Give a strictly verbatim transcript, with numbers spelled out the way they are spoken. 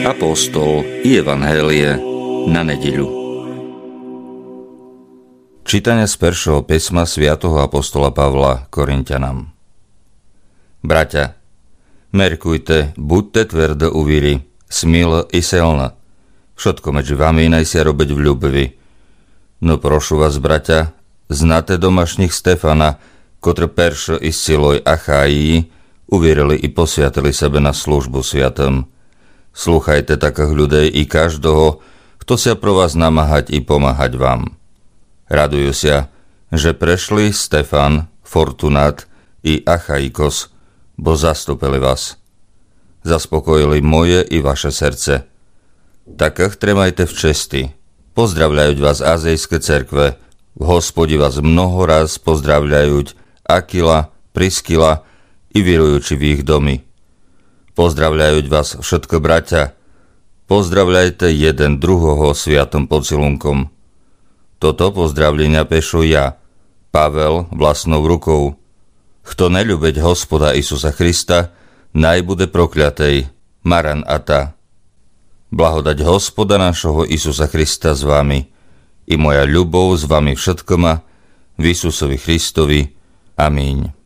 Apoštol i evanhélie na nedeľu. Čítanie z prvého písma svätého apoštola Pavla Korinťanom. Bratia, merkujte, buďte tvrdo u víry, smilo i silno. Všetko medzi vami najsia robiť v ľubovi. No prošu vás, bratia, znáte domašných Stefana, kotr peršo i siloj Achájii uvierili i posviatili sebe na službu sviatom. Slúchajte takých ľudí i každého, kto sa pro vás namáhať i pomáhať vám. Radujú sa, že prešli Stefan, Fortunát i Achaikos, bo zastúpili vás. Zaspokojili moje i vaše srdce. Takých tremajte v česti. Pozdravľajú vás azijské cerkve. V Hospodi vás mnoho raz pozdravľajú Akila, Priskila i vyrujúči v ich domy. Pozdravľajú vás všetko bratia. Pozdravľajte jeden druhého sviatom pocilunkom. Toto pozdravlenia píšu ja, Pavel, vlastnou rukou. Kto neľúbeť Hospoda Isusa Krista, naj bude prokľatej. Maran Ata. Blahodať Hospoda našho Isusa Krista s vami i moja ľubov s vami všetkoma v Isusovi Christovi. Amíň.